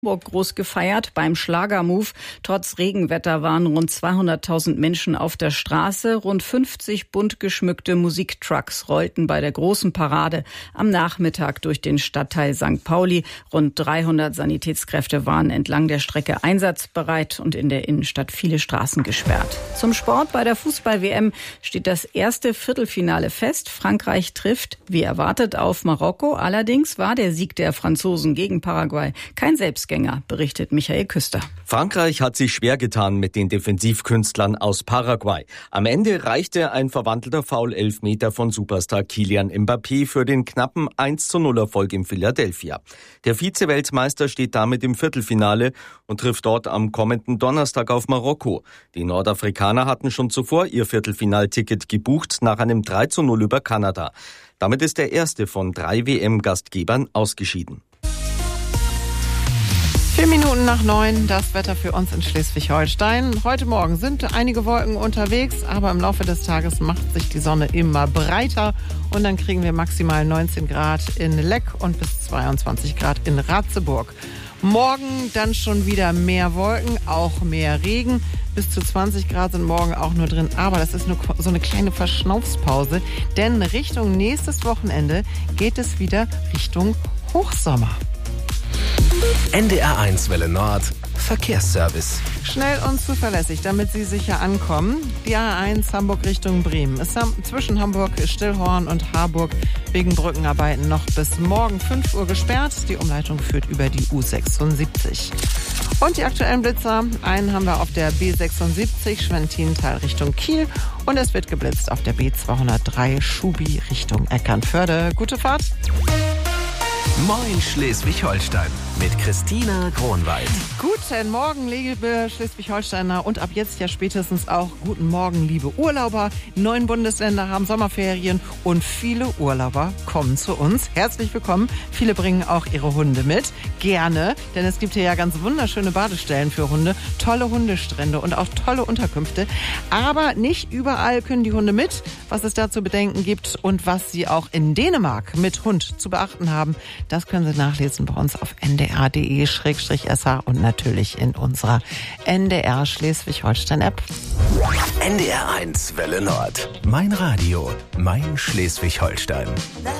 Groß gefeiert beim Schlagermove. Trotz Regenwetter waren rund 200.000 Menschen auf der Straße. Rund 50 bunt geschmückte Musiktrucks rollten bei der großen Parade am Nachmittag durch den Stadtteil St. Pauli. Rund 300 Sanitätskräfte waren entlang der Strecke einsatzbereit und in der Innenstadt viele Straßen gesperrt. Zum Sport: Bei der Fußball-WM steht das erste Viertelfinale fest. Frankreich trifft, wie erwartet, auf Marokko. Allerdings war der Sieg der Franzosen gegen Paraguay kein Selbstgänger, berichtet Michael Küster. Frankreich hat sich schwer getan mit den Defensivkünstlern aus Paraguay. Am Ende reichte ein verwandelter Foul-Elfmeter von Superstar Kylian Mbappé für den knappen 1:0-Erfolg in Philadelphia. Der Vize-Weltmeister steht damit im Viertelfinale und trifft dort am kommenden Donnerstag auf Marokko. Die Nordafrikaner hatten schon zuvor ihr Viertelfinalticket gebucht nach einem 3:0 über Kanada. Damit ist der erste von 3 WM-Gastgebern ausgeschieden. 8:04, das Wetter für uns in Schleswig-Holstein. Heute Morgen sind einige Wolken unterwegs, aber im Laufe des Tages macht sich die Sonne immer breiter und dann kriegen wir maximal 19 Grad in Leck und bis 22 Grad in Ratzeburg. Morgen dann schon wieder mehr Wolken, auch mehr Regen. Bis zu 20 Grad sind morgen auch nur drin, aber das ist nur so eine kleine Verschnaufspause, denn Richtung nächstes Wochenende geht es wieder Richtung Hochsommer. NDR1 Welle Nord Verkehrsservice. Schnell und zuverlässig, damit Sie sicher ankommen. Die A1 Hamburg Richtung Bremen ist zwischen Hamburg, Stillhorn und Harburg wegen Brückenarbeiten noch bis morgen 5 Uhr gesperrt. Die Umleitung führt über die U76. Und die aktuellen Blitzer: einen haben wir auf der B76 Schwentintal Richtung Kiel und es wird geblitzt auf der B203 Schubi Richtung Eckernförde. Gute Fahrt! Moin Schleswig-Holstein mit Christina Kronwald. Guten Morgen, liebe Schleswig-Holsteiner, und ab jetzt ja spätestens auch guten Morgen, liebe Urlauber. 9 Bundesländer haben Sommerferien und viele Urlauber kommen zu uns. Herzlich willkommen. Viele bringen auch ihre Hunde mit. Gerne, denn es gibt hier ja ganz wunderschöne Badestellen für Hunde, tolle Hundestrände und auch tolle Unterkünfte. Aber nicht überall können die Hunde mit. Was es da zu bedenken gibt und was Sie auch in Dänemark mit Hund zu beachten haben, das können Sie nachlesen bei uns auf ndr.de/sh und natürlich in unserer NDR Schleswig-Holstein-App. NDR1 Welle Nord. Mein Radio, mein Schleswig-Holstein.